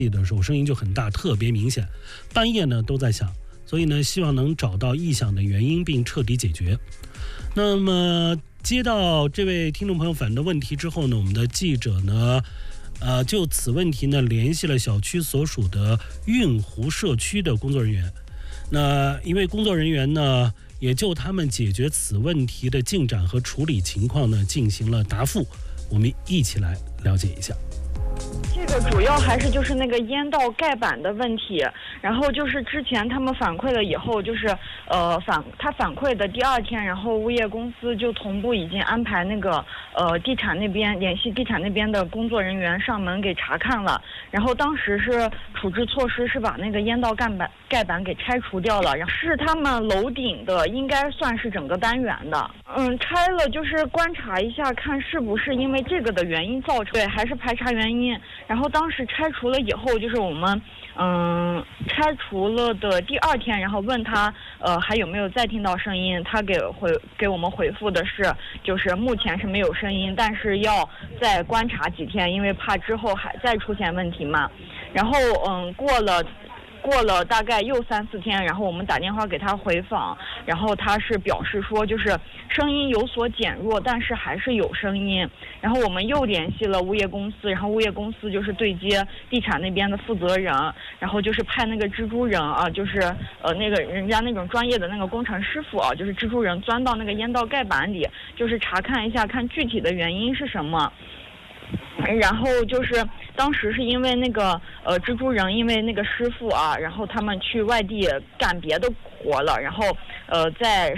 的时候声音就很大，特别明显，半夜呢都在响，所以呢希望能找到异响的原因并彻底解决。那么接到这位听众朋友反映的问题之后呢，我们的记者呢就此问题呢联系了小区所属的运湖社区的工作人员。那一位工作人员呢也就他们解决此问题的进展和处理情况呢进行了答复，我们一起来了解一下。 这个主要还是就是那个烟道盖板的问题，然后就是之前他们反馈了以后，就是他反馈的第2天，然后物业公司就同步已经安排那个地产那边联系地产那边的工作人员上门给查看了，然后当时是处置措施是把那个烟道盖板给拆除掉了，然后是他们楼顶的，应该算是整个单元的，拆了就是观察一下看是不是因为这个的原因造成，对，还是排查原因。然后当时拆除了以后，就是我们拆除了的第2天，然后问他还有没有再听到声音，他给我们回复的是就是目前是没有声音，但是要再观察几天，因为怕之后还再出现问题嘛。然后过了大概又3、4天，然后我们打电话给他回访，然后他是表示说就是声音有所减弱，但是还是有声音。然后我们又联系了物业公司，然后物业公司就是对接地产那边的负责人，然后就是派那个蜘蛛人啊，就是那个人家那种专业的那个工程师傅啊，就是蜘蛛人钻到那个烟道盖板里，就是查看一下看具体的原因是什么。然后就是当时是因为那个蜘蛛人因为那个师傅啊，然后他们去外地干别的活了，然后在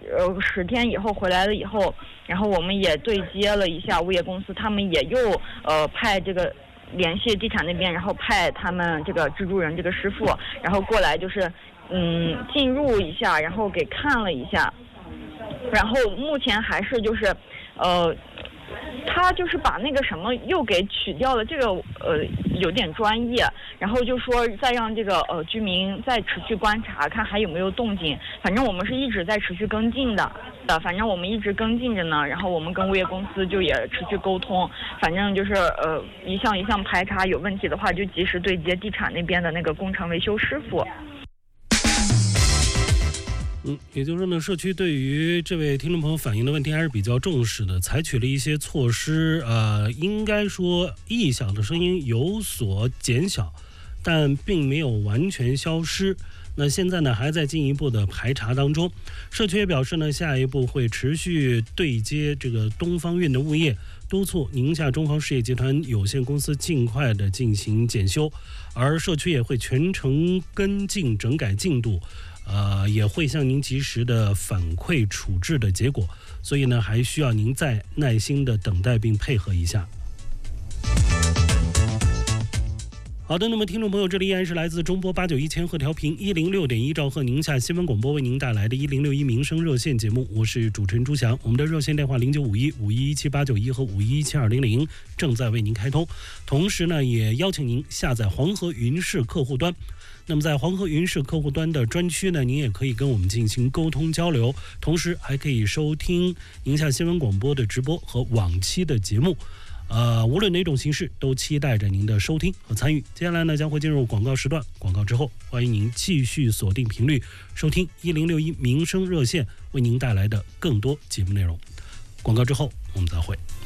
10天以后回来了以后，然后我们也对接了一下物业公司，他们也又派这个联系地产那边，然后派他们这个蜘蛛人这个师傅，然后过来就是进入一下，然后给看了一下，然后目前还是就是他就是把那个什么又给取掉了，这个有点专业，然后就说再让这个居民再持续观察看还有没有动静，反正我们是一直在持续跟进的，反正我们一直跟进着呢，然后我们跟物业公司就也持续沟通，反正就是一项一项排查，有问题的话就及时对接地产那边的那个工程维修师傅。 也就是说呢，社区对于这位听众朋友反映的问题还是比较重视的，采取了一些措施，应该说异响的声音有所减小，但并没有完全消失。那现在呢，还在进一步的排查当中。社区也表示呢，下一步会持续对接这个东方运的物业，督促宁夏中航事业集团有限公司尽快的进行检修，而社区也会全程跟进整改进度。也会向您及时的反馈处置的结果，所以呢，还需要您再耐心的等待并配合一下。好的，那么听众朋友，这里依然是来自中波891千赫调频106.1兆赫宁夏新闻广播为您带来的1061民生热线节目，我是主持人朱翔。我们的热线电话0951517891和517200正在为您开通，同时呢，也邀请您下载黄河云视客户端。那么在黄河云视客户端的专区呢，您也可以跟我们进行沟通交流，同时还可以收听宁夏新闻广播的直播和往期的节目。无论哪种形式都期待着您的收听和参与。接下来呢，将会进入广告时段，广告之后欢迎您继续锁定频率收听1061民生热线为您带来的更多节目内容。广告之后我们再会。